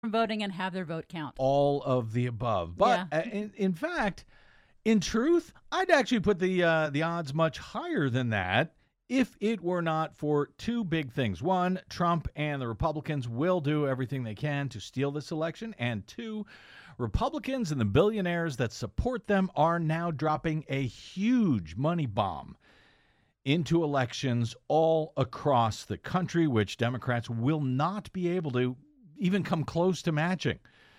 voting and have their vote count. All of the above. But in fact, in truth, I'd actually put the odds much higher than that if it were not for two big things. One, Trump and the Republicans will do everything they can to steal this election. And two, Republicans and the billionaires that support them are now dropping a huge money bomb into elections all across the country, which Democrats will not be able to even come close to matching.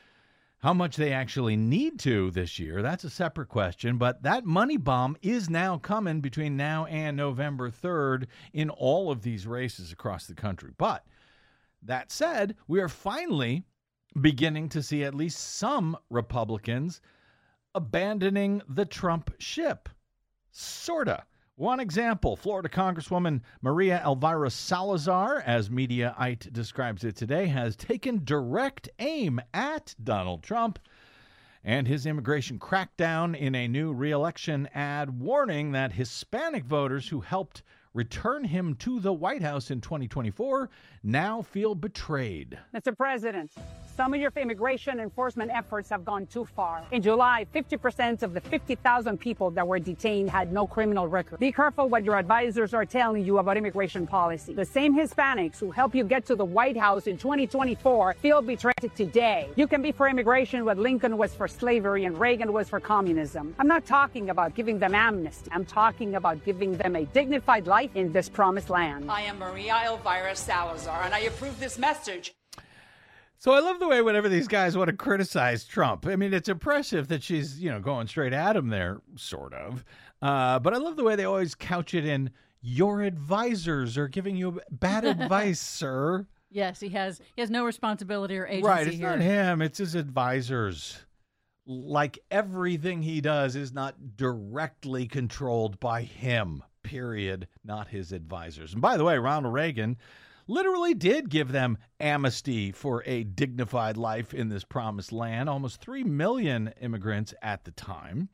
How much they actually need to this year, that's a separate question. But that money bomb is now coming between now and November 3rd in all of these races across the country. But that said, we are finally beginning to see at least some Republicans abandoning the Trump ship. Sorta. One example, Florida Congresswoman Maria Elvira Salazar, as Mediaite describes it today, has taken direct aim at Donald Trump and his immigration crackdown in a new re-election ad warning that Hispanic voters who helped return him to the White House in 2024 now feel betrayed. Mr. President, some of your immigration enforcement efforts have gone too far. In July, 50% of the 50,000 people that were detained had no criminal record. Be careful what your advisors are telling you about immigration policy. The same Hispanics who helped you get to the White House in 2024 feel betrayed today. You can be for immigration what Lincoln was for slavery and Reagan was for communism. I'm not talking about giving them amnesty. I'm talking about giving them a dignified life in this promised land. I am Maria Elvira Salazar, and I approve this message. So I love the way whenever these guys want to criticize Trump, I mean, it's impressive that she's, going straight at him there, sort of. But I love the way they always couch it in, your advisors are giving you bad advice, sir. Yes, he has no responsibility or agency right, it's here. not him, it's his advisors. Like everything he does is not directly controlled by him, period, not his advisors. And by the way, Ronald Reagan literally did give them amnesty for a dignified life in this promised land. Almost 3 million immigrants at the time.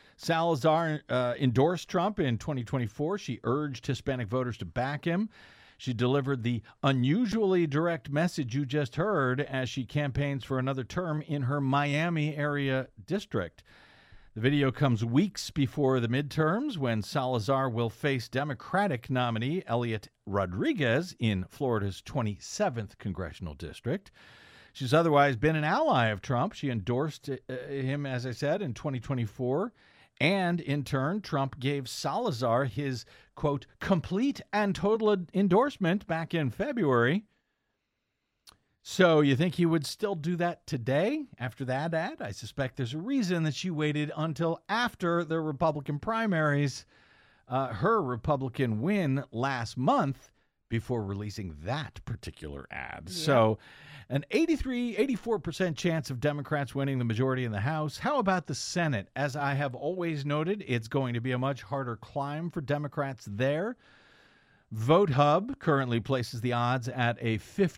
Salazar endorsed Trump in 2024. She urged Hispanic voters to back him. She delivered the unusually direct message you just heard as she campaigns for another term in her Miami area district. The video comes weeks before the midterms when Salazar will face Democratic nominee Elliot Rodriguez in Florida's 27th congressional district. She's otherwise been an ally of Trump. She endorsed him, as I said, in 2024. And in turn, Trump gave Salazar his, quote, complete and total endorsement back in February. So you think he would still do that today after that ad? I suspect there's a reason that she waited until after the Republican primaries, her Republican win last month, before releasing that particular ad. Yeah. So an 84% chance of Democrats winning the majority in the House. How about the Senate? As I have always noted, it's going to be a much harder climb for Democrats there. VoteHub currently places the odds at a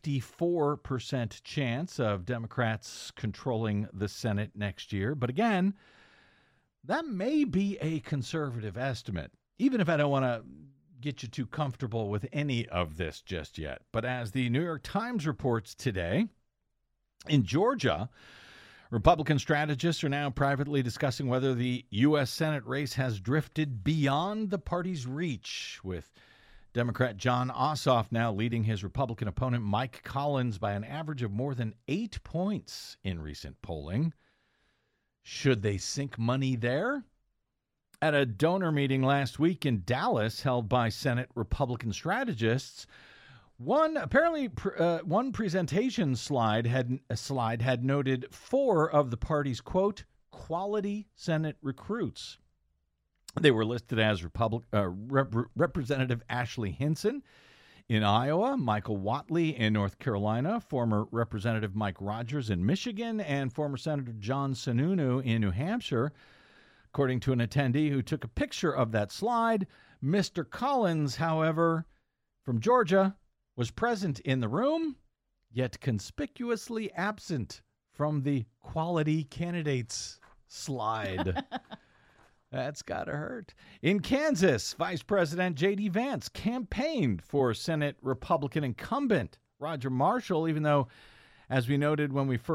54% chance of Democrats controlling the Senate next year. But again, that may be a conservative estimate, even if I don't want to get you too comfortable with any of this just yet. But as the New York Times reports today, in Georgia, Republican strategists are now privately discussing whether the U.S. Senate race has drifted beyond the party's reach, with Democrat Jon Ossoff now leading his Republican opponent Mike Collins by an average of more than 8 points in recent polling. Should they sink money there? At a donor meeting last week in Dallas held by Senate Republican strategists, one presentation slide had noted 4 of the party's, quote, quality Senate recruits. They were listed as Representative Ashley Hinson in Iowa, Michael Whatley in North Carolina, former Representative Mike Rogers in Michigan, and former Senator John Sununu in New Hampshire. According to an attendee who took a picture of that slide, Mr. Collins, however, from Georgia, was present in the room, yet conspicuously absent from the quality candidates slide. That's got to hurt. In Kansas, Vice President J.D. Vance campaigned for Senate Republican incumbent Roger Marshall, even though As we noted when we first